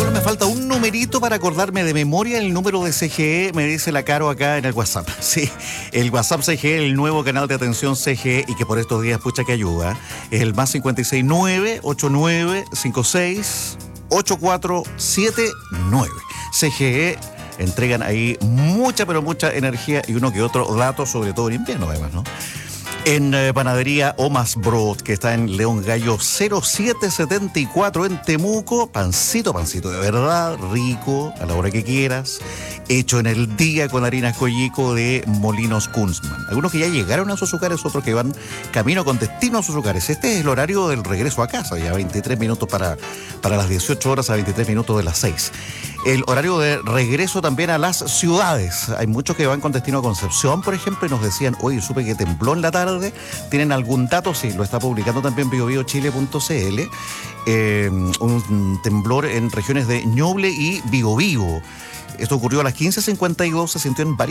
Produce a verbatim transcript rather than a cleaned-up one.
Solo me falta un numerito para acordarme de memoria el número de C G E, me dice la Caro acá en el WhatsApp. Sí, el WhatsApp C G E, el nuevo canal de atención C G E y que por estos días, pucha que ayuda, es el más cincuenta y seis nueve ocho nueve cinco seis ocho cuatro siete nueve. C G E entregan ahí mucha, pero mucha energía y uno que otro dato, sobre todo en invierno además, ¿no? En eh, Panadería Omas Brot, que está en León Gallo cero siete setenta y cuatro en Temuco. Pancito, pancito de verdad, rico, a la hora que quieras. Hecho en el día con harinas Collico de Molinos Kunzman. Algunos que ya llegaron a sus hogares, otros que van camino con destino a sus hogares. Este es el horario del regreso a casa, ya veintitrés minutos para, para las dieciocho horas a veintitrés minutos de las seis. El horario de regreso también a las ciudades. Hay muchos que van con destino a Concepción, por ejemplo, y nos decían, oye, supe que tembló en la tarde. ¿Tienen algún dato? Sí, lo está publicando también bio bio chile punto c l. Eh, un temblor en regiones de Ñuble y Biobío. Esto ocurrió a las quince cincuenta y dos, se sintió en varias